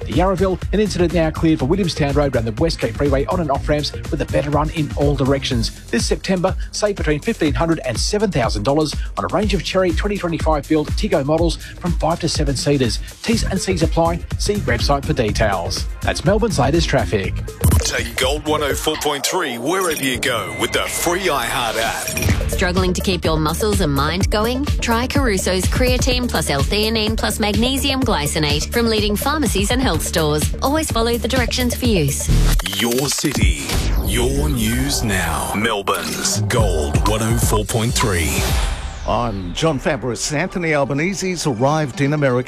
Yarraville, an incident now cleared for Williamstown Road around the Westgate Freeway on and off ramps with a better run in all directions. This September, save between $1,500 and $7,000 on a range of Cherry 2025 build Tiggo models from 5 to 7 seaters. T's and C's apply. See website for details. That's Melbourne's latest traffic. Take Gold 104.3 wherever you go with the free iHeart app. Struggling to keep your muscles and mind going? Try Caruso's creatine plus L-theanine plus magnesium glycinate from leading pharmacies and health stores. Always follow the directions for use. Your city, your news now. Melbourne's Gold 104.3. I'm John Fabris. Anthony Albanese's arrived in America